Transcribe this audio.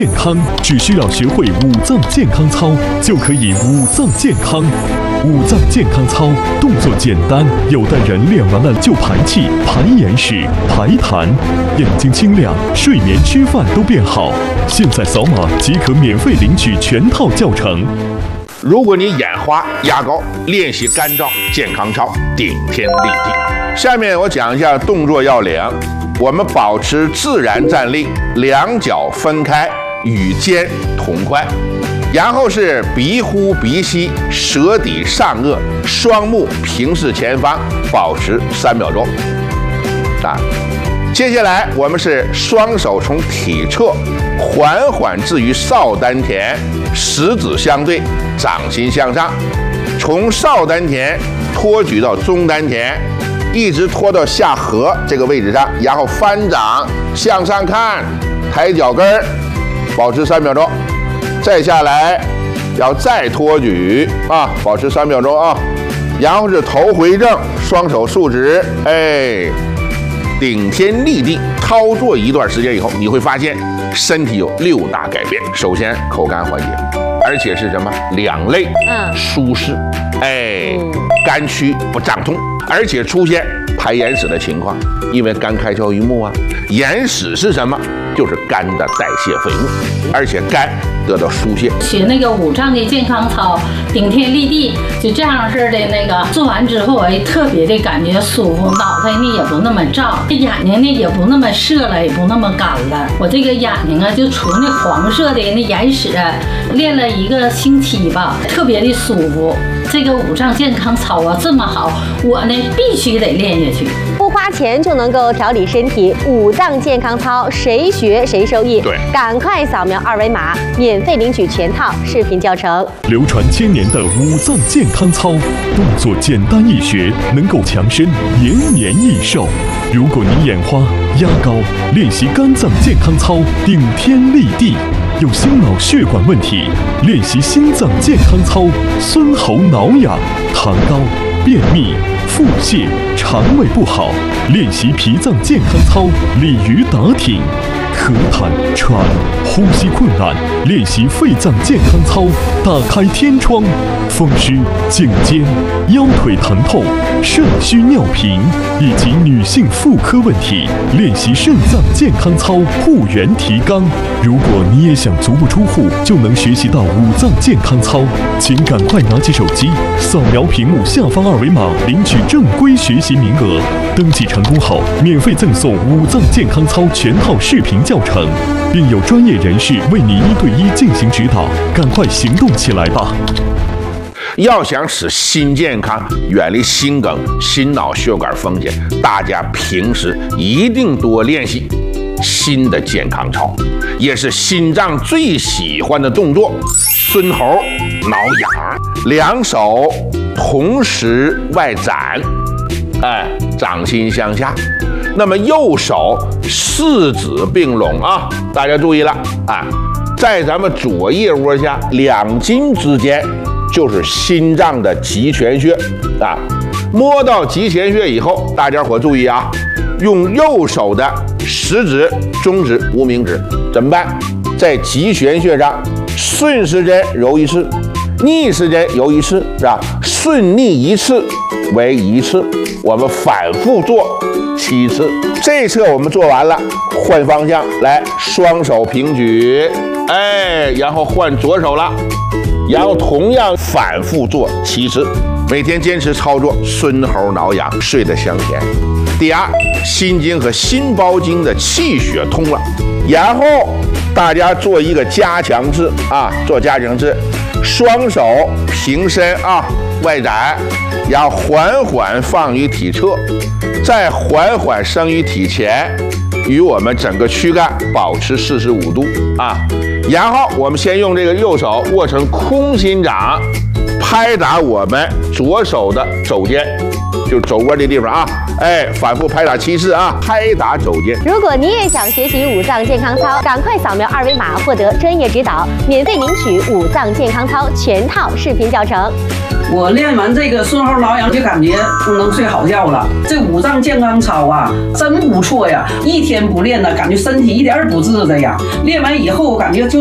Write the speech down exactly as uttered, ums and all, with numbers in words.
健康只需要学会五脏健康操，就可以五脏健康。五脏健康操动作简单，有的人练完了就排气、排眼屎、排痰，眼睛清亮，睡眠、吃饭都变好。现在扫码即可免费领取全套教程。 如果你眼花、牙膏，练习干燥健康操，顶天立地。下面我讲一下动作要领。我们保持自然站立，两脚分开，与肩同宽。然后是鼻呼鼻吸，舌抵上颚，双目平视前方，保持三秒钟。啊，接下来我们是双手从体侧缓缓置于少丹田，食指相对，掌心向上，从少丹田托举到中丹田，一直拖到下颌这个位置上，然后翻掌向上看，抬脚跟儿，保持三秒钟。再下来，要再托举啊，保持三秒钟啊。然后是头回正，双手竖直，哎，顶天立地。操作一段时间以后，你会发现身体有六大改变。首先，口干缓解，而且是什么？两肋嗯舒适，哎，肝区不胀痛，而且出现排眼屎的情况，因为肝开窍于目啊。眼屎是什么？就是肝的代谢废物，而且肝得到疏泄。 学那个五脏的健康操，顶天立地，就这样式的那个做完之后，哎，特别的感觉舒服，脑袋呢也不那么胀，眼睛呢也不那么涩了，也不那么干了。我这个眼睛啊，就除那黄色的那眼屎，练了一个星期吧，特别的舒服。这个五脏健康操啊这么好，我呢必须得练下去。 不花钱就能够调理身体，五脏健康操谁学谁受益。 对， 赶快扫描二维码，免费领取全套视频教程。 流传千年的五脏健康操，动作简单易学，能够强身延年益寿。如果你眼花、压高，练习肝脏健康操，顶天立地。有心脑血管问题，练习心脏健康操，酸喉挠痒、痰高、便秘、腹泻、肠胃不好，练习脾脏健康操，鲤鱼打挺。咳痰、喘、呼吸困难，练习肺脏健康操，打开天窗。风湿、颈肩、腰腿疼痛、肾虚尿频以及女性妇科问题，练习肾脏健康操，护元提肛。如果你也想足不出户就能学习到五脏健康操，请赶快拿起手机，扫描屏幕下方二维码，领取正规学习名额。登记成功后，免费赠送五脏健康操全套视频教程，并有专业人士为你一对一进行指导。赶快行动起来吧！ 要想使心健康，远离心梗、心脑血管风险，大家平时一定多练习心的健康操，也是心脏最喜欢的动作。孙猴挠痒，两手同时外展，哎，掌心向下。那么右手四指并拢啊，大家注意了啊，在咱们左腋窝下两筋之间就是心脏的极泉穴啊。摸到极泉穴以后，大家伙注意啊，用右手的食指、中指、无名指怎么办？在极泉穴上顺时针揉一次，逆时针揉一次，是吧？顺逆一次为一次，我们反复做七次。这一侧我们做完了，换方向来，双手平举，哎，然后换左手了，然后同样反复做七次。每天坚持操作，孙猴挠痒，睡得香甜。第二，心经和心包经的气血通了，然后大家做一个加强式啊，做加强式，双手平伸啊，外展，然后缓缓放于体侧，再缓缓升于体前，与我们整个躯干保持四十五度啊。然后我们先用这个右手握成空心掌，拍打我们左手的肘尖，就是肘窝这地方啊，哎，反复拍打七次啊，拍打肘尖。 如果你也想学习五脏健康操，赶快扫描二维码获得专业指导，免费领取五脏健康操全套视频教程。 我练完这个顺后挠痒，就感觉能睡好觉了。这五脏健康操啊，真不错呀！一天不练呢，感觉身体一点也不治的呀。练完以后，我感觉就